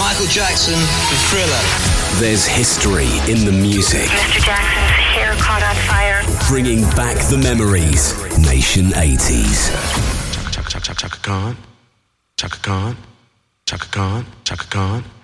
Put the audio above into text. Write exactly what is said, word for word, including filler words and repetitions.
Michael Jackson for Thriller. There's history in the music. Mister Jackson's hair caught on fire. Bringing back the memories. Nation eighties. Chaka, chaka, chaka, chaka Khan. Chaka Khan. Chaka Khan. Chaka Khan.